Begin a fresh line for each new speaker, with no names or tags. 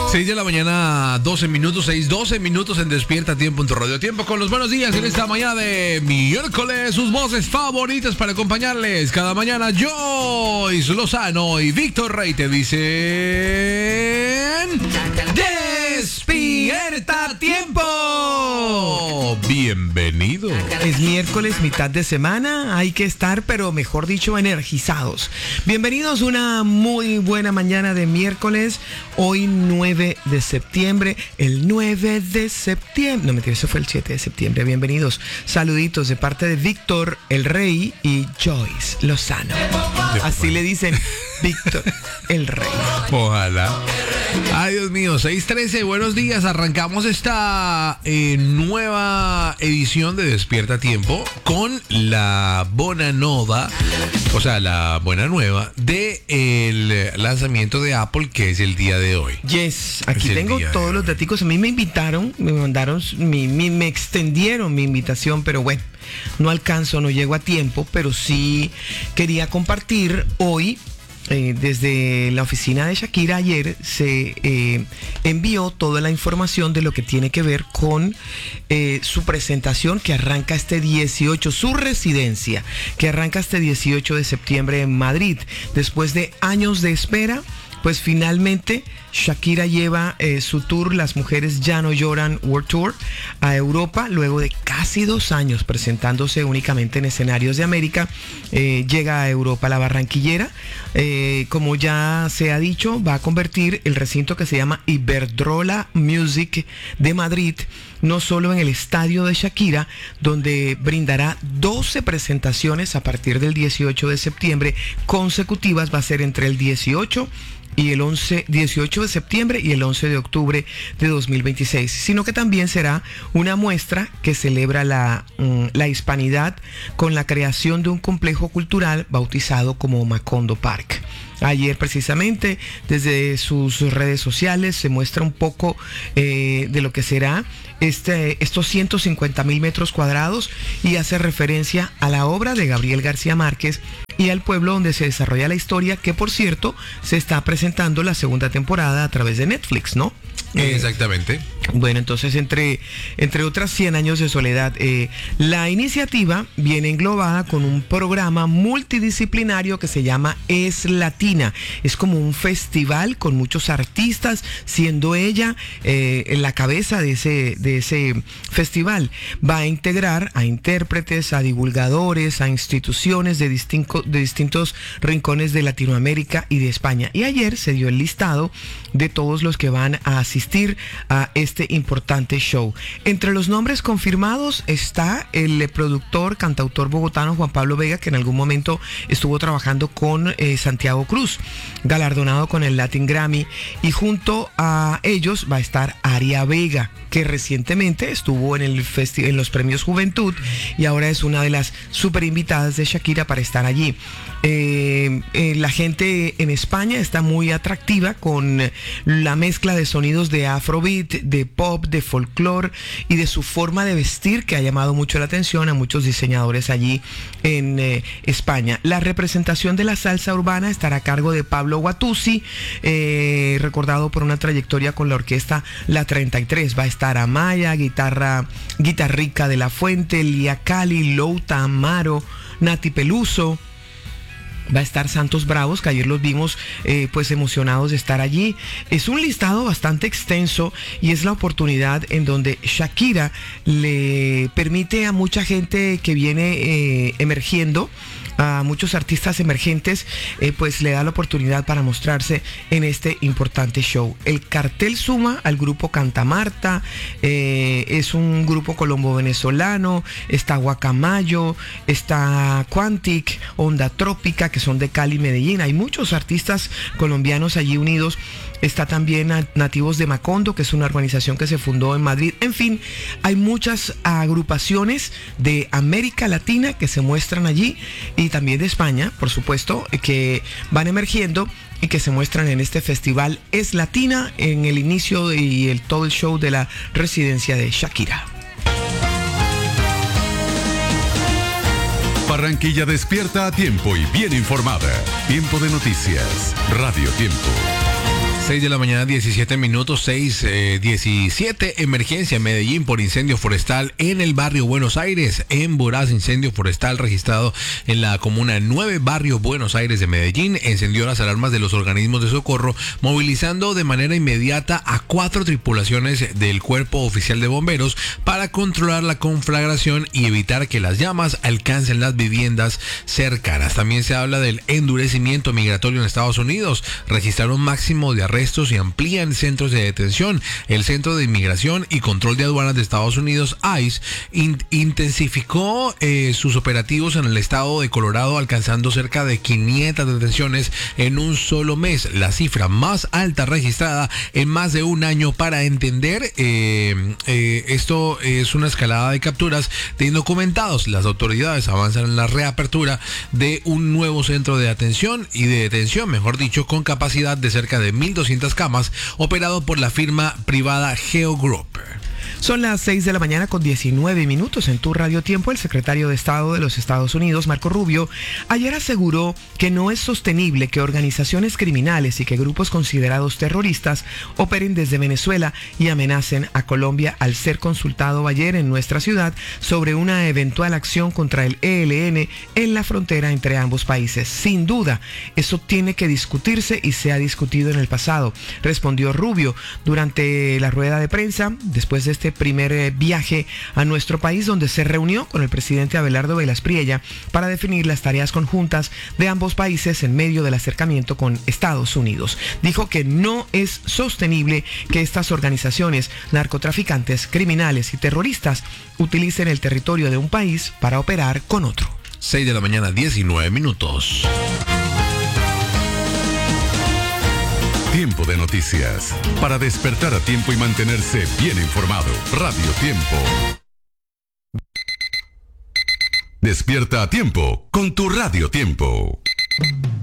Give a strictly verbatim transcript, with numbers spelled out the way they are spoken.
seis de la mañana, doce minutos, seis, doce minutos en Despierta Tiempo en tu Radio Tiempo con los buenos días en esta mañana de miércoles. Sus voces favoritas para acompañarles cada mañana. Joyce Lozano y Víctor Rey te dicen... ¡Despierta Tiempo! Bienvenido.
Es miércoles, mitad de semana. Hay que estar, pero mejor dicho, energizados. Bienvenidos a una muy buena mañana de miércoles. Hoy nueve de septiembre. El nueve de septiembre. No, mentira, eso fue el siete de septiembre. Bienvenidos. Saluditos de parte de Víctor, el Rey, y Joyce Lozano. Así le dicen Víctor, el Rey.
Ojalá. Ay, Dios mío, seis trece, buenos días. Arrancamos esta eh, nueva edición de Despierta Tiempo con la bona nova, o sea, la buena nueva de el lanzamiento de Apple, que es el día de hoy.
Yes, aquí tengo todos los daticos. A mí me invitaron, me mandaron, mi, mi, me extendieron mi invitación, pero bueno, no alcanzo, no llego a tiempo, pero sí quería compartir hoy. Eh, desde la oficina de Shakira ayer se eh, envió toda la información de lo que tiene que ver con eh, su presentación que arranca este dieciocho, su residencia, que arranca este dieciocho de septiembre en Madrid. Después de años de espera, pues finalmente Shakira lleva eh, su tour Las Mujeres Ya No Lloran World Tour a Europa luego de casi dos años presentándose únicamente en escenarios de América. Eh, llega a Europa la barranquillera. Eh, como ya se ha dicho, va a convertir el recinto que se llama Iberdrola Music de Madrid no solo en el estadio de Shakira, donde brindará doce presentaciones a partir del dieciocho de septiembre consecutivas. Va a ser entre el dieciocho y el once, dieciocho de septiembre y el once de octubre de dos mil veintiséis, sino que también será una muestra que celebra la, la hispanidad con la creación de un complejo cultural bautizado como Macondo Park. Ayer precisamente desde sus redes sociales se muestra un poco eh, de lo que será este, estos ciento cincuenta mil metros cuadrados y hace referencia a la obra de Gabriel García Márquez y al pueblo donde se desarrolla la historia, que por cierto se está presentando la segunda temporada a través de Netflix, ¿no?
Exactamente.
Eh, bueno, entonces entre, entre otras cien años de soledad, eh, la iniciativa viene englobada con un programa multidisciplinario que se llama Es Latina. Es como un festival con muchos artistas, siendo ella eh, en la cabeza de ese, de ese festival. Va a integrar a intérpretes, a divulgadores, a instituciones de, distinto, de distintos rincones de Latinoamérica y de España. Y ayer se dio el listado de todos los que van a asistir a este importante show. Entre los nombres confirmados está el productor, cantautor bogotano Juan Pablo Vega, que en algún momento estuvo trabajando con eh, Santiago Cruz, galardonado con el Latin Grammy, y junto a ellos va a estar Aria Vega, que recientemente estuvo en, el festi- en los premios Juventud y ahora es una de las super invitadas de Shakira para estar allí. Eh, eh, la gente en España está muy atractiva con la mezcla de sonidos de afrobeat, de pop, de folclore y de su forma de vestir, que ha llamado mucho la atención a muchos diseñadores allí en eh, España. La representación de la salsa urbana estará a cargo de Pablo Guatuzzi, eh, recordado por una trayectoria con la orquesta La treinta y tres. Va a estar Amaya, guitarra, guitarrica de la Fuente, Lía Cali, Louta Amaro, Nati Peluso. Va a estar Santos Bravos, que ayer los vimos eh, pues emocionados de estar allí. Es un listado bastante extenso y es la oportunidad en donde Shakira le permite a mucha gente que viene eh, emergiendo, a muchos artistas emergentes, eh, pues le da la oportunidad para mostrarse en este importante show. El cartel suma al grupo Canta Marta, eh, es un grupo colombo-venezolano, está Guacamayo, está Quantic, Onda Trópica, que son de Cali y Medellín. Hay muchos artistas colombianos allí unidos. Está también Nativos de Macondo, que es una organización que se fundó en Madrid. En fin, hay muchas agrupaciones de América Latina que se muestran allí y también de España, por supuesto, que van emergiendo y que se muestran en este festival Es Latina en el inicio y el todo el show de la residencia de Shakira.
Barranquilla despierta a tiempo y bien informada. Tiempo de noticias. Radio Tiempo.
seis de la mañana, diecisiete minutos, seis, diecisiete. Emergencia en Medellín por incendio forestal en el barrio Buenos Aires. En voraz incendio forestal registrado en la comuna nueve, barrio Buenos Aires de Medellín. Encendió las alarmas de los organismos de socorro, movilizando de manera inmediata a cuatro tripulaciones del Cuerpo Oficial de Bomberos para controlar la conflagración y evitar que las llamas alcancen las viviendas cercanas. También se habla del endurecimiento migratorio en Estados Unidos. Registraron máximo de arrestos y amplían centros de detención. El Centro de Inmigración y Control de Aduanas de Estados Unidos, ICE, in- intensificó eh, sus operativos en el estado de Colorado, alcanzando cerca de quinientas detenciones en un solo mes, la cifra más alta registrada en más de un año. Para entender, eh, eh, esto es una escalada de capturas de indocumentados. Las autoridades avanzan en la reapertura de un nuevo centro de atención y de detención, mejor dicho, con capacidad de cerca de mil doscientas camas, operado por la firma privada Geo Group.
Son las seis de la mañana con diecinueve minutos en tu Radio Tiempo. El secretario de Estado de los Estados Unidos, Marco Rubio, ayer aseguró que no es sostenible que organizaciones criminales y que grupos considerados terroristas operen desde Venezuela y amenacen a Colombia, al ser consultado ayer en nuestra ciudad sobre una eventual acción contra el E L N en la frontera entre ambos países. Sin duda, eso tiene que discutirse y se ha discutido en el pasado, respondió Rubio durante la rueda de prensa después de este primer viaje a nuestro país, donde se reunió con el presidente Abelardo Velas Priella para definir las tareas conjuntas de ambos países en medio del acercamiento con Estados Unidos. Dijo que no es sostenible que estas organizaciones narcotraficantes, criminales y terroristas utilicen el territorio de un país para operar con otro.
seis de la mañana, diecinueve minutos.
Tiempo de noticias. Para despertar a tiempo y mantenerse bien informado. Radio Tiempo. Despierta a tiempo con tu Radio Tiempo.